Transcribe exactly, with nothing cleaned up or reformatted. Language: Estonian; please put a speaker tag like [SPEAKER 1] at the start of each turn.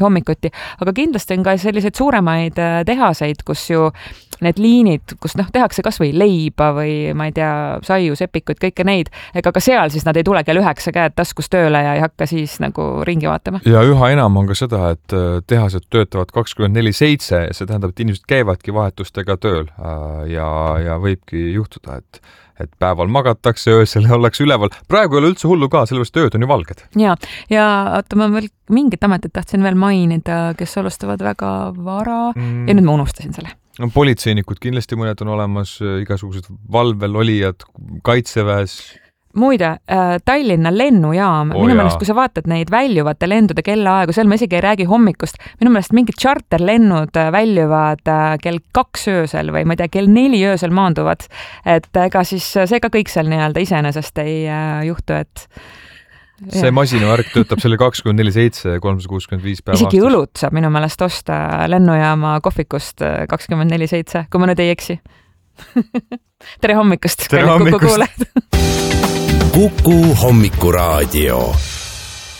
[SPEAKER 1] hommikuti, aga kindlasti on ka selliseid suuremaid tehaseid, kus ju need liinid, kus noh, tehakse kas või leiba või ma ei tea, saiu, sepikut, kõike neid, ega ka seal siis nad ei tule kell üheksa käed taskus tööle ja ei hakka siis nagu ringi vaatama.
[SPEAKER 2] Ja üha enam on ka seda, et tehased töötavad kakskümmend neli seitse, see tähendab, et inimesed käivadki vahetustega tööl ja, ja võibki juhtuda, et et päeval magatakse, öösel ollakse üleval. Praegu ei ole üldse hullu ka, sellepärast tööd on ju valged.
[SPEAKER 1] Ja, ja oota, ma veel mingit ametit tahtsin veel mainida, kes alustavad väga vara mm. ja nüüd ma unustasin selle.
[SPEAKER 2] No, politseinikud kindlasti mõned on olemas, igasugused valvel olijad, kaitseväes.
[SPEAKER 1] Muide, Tallinna lennujaam, oh, minu meelest, kui sa vaatad neid väljuvate lendude kellaaegu, seal me isegi ei räägi hommikust, minu meelest mingid charterlennud väljuvad kell kaks öösel või ma ei tea, kell neli öösel maanduvad, et ega siis see ka kõik seal nii-öelda iseenesest ei juhtu, et
[SPEAKER 2] see masinavärk töötab selle kakskümmend neli seitse, kolmsada kuuskümmend viis päeva
[SPEAKER 1] isegi aastas. Õlut saab minu meelest osta lennujaama kohvikust kakskümmend neli seitse, kui ma nüüd ei eksi. Tere hommikust,
[SPEAKER 2] Tere hommikust.
[SPEAKER 1] Kuku hommikuraadio.